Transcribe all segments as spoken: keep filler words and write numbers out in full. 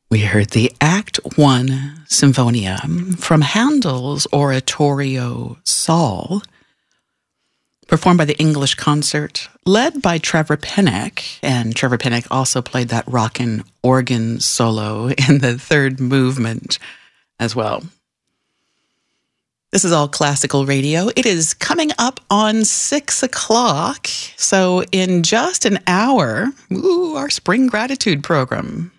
We heard the Act One Symphonia from Handel's Oratorio Saul, performed by the English Concert, led by Trevor Pinnock. And Trevor Pinnock also played that rockin' organ solo in the third movement as well. This is All Classical Radio. It is coming up on six o'clock. So in just an hour, ooh, our Spring Gratitude program.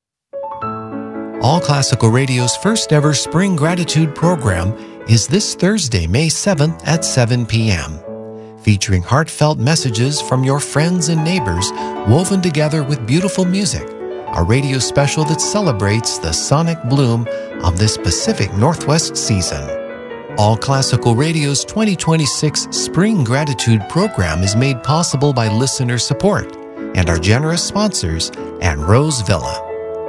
All Classical Radio's first ever Spring Gratitude program is this Thursday, May seventh at seven p.m. Featuring heartfelt messages from your friends and neighbors woven together with beautiful music. A radio special that celebrates the sonic bloom of this Pacific Northwest season. All Classical Radio's twenty twenty-six Spring Gratitude program is made possible by listener support and our generous sponsors at Rose Villa.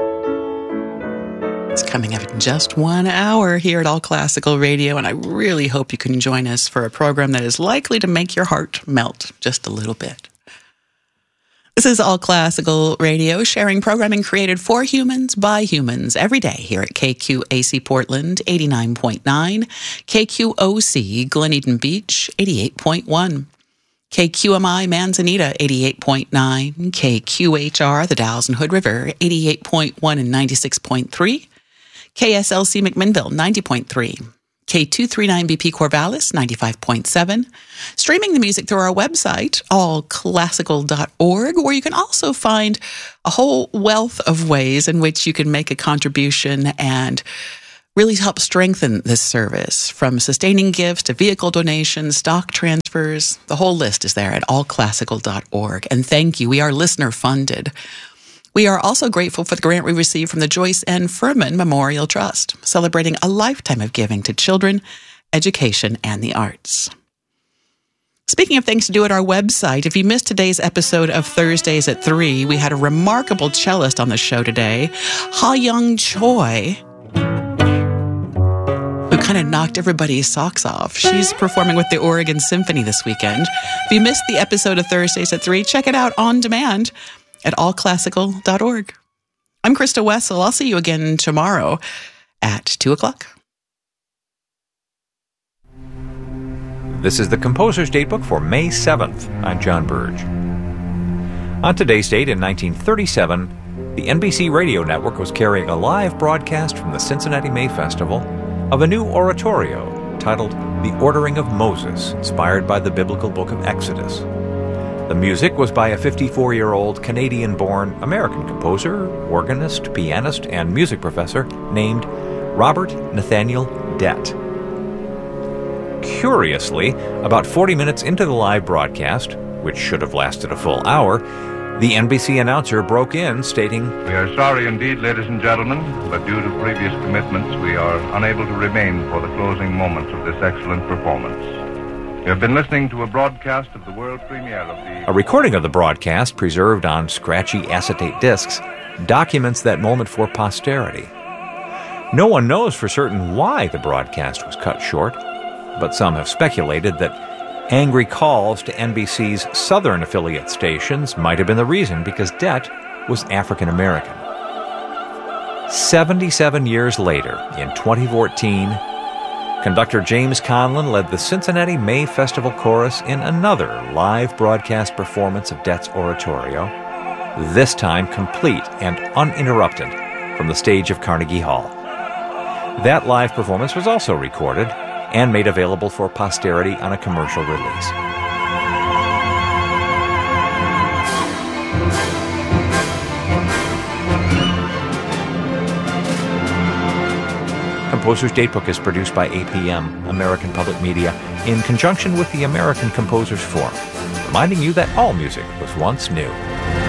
It's coming up in just one hour here at All Classical Radio, and I really hope you can join us for a program that is likely to make your heart melt just a little bit. This is All Classical Radio, sharing programming created for humans by humans every day here at K Q A C Portland eighty-nine point nine, K Q O C Glen Eden Beach eighty-eight point one, K Q M I Manzanita eighty-eight point nine, K Q H R the Dalles and Hood River eighty-eight point one and ninety-six point three, K S L C McMinnville ninety point three, K two thirty-nine B P Corvallis ninety-five point seven, streaming the music through our website, all classical dot org, where you can also find a whole wealth of ways in which you can make a contribution and really help strengthen this service, from sustaining gifts to vehicle donations, stock transfers. The whole list is there at all classical dot org. And thank you. We are listener funded. We are also grateful for the grant we received from the Joyce N. Furman Memorial Trust, celebrating a lifetime of giving to children, education, and the arts. Speaking of things to do at our website, if you missed today's episode of Thursdays at three, we had a remarkable cellist on the show today, Ha Young Choi, who kind of knocked everybody's socks off. She's performing with the Oregon Symphony this weekend. If you missed the episode of Thursdays at three, check it out on demand at all classical dot org. I'm Krista Wessel. I'll see you again tomorrow at two o'clock. This is the Composer's Datebook for May seventh. I'm John Burge. On today's date in nineteen thirty-seven, the N B C Radio Network was carrying a live broadcast from the Cincinnati May Festival of a new oratorio titled The Ordering of Moses, inspired by the biblical book of Exodus. The music was by a fifty-four-year-old Canadian-born American composer, organist, pianist, and music professor named Robert Nathaniel Dett. Curiously, about forty minutes into the live broadcast, which should have lasted a full hour, the N B C announcer broke in stating, "We are sorry indeed, ladies and gentlemen, but due to previous commitments, we are unable to remain for the closing moments of this excellent performance. You have been listening to a broadcast of the world premiere of the..." A recording of the broadcast, preserved on scratchy acetate discs, documents that moment for posterity. No one knows for certain why the broadcast was cut short, but some have speculated that angry calls to N B C's southern affiliate stations might have been the reason, because Dett was African American. seventy-seven years later, in twenty fourteen, conductor James Conlon led the Cincinnati May Festival Chorus in another live broadcast performance of Dett's oratorio, this time complete and uninterrupted from the stage of Carnegie Hall. That live performance was also recorded and made available for posterity on a commercial release. Composer's Datebook is produced by A P M, American Public Media, in conjunction with the American Composers Forum, reminding you that all music was once new.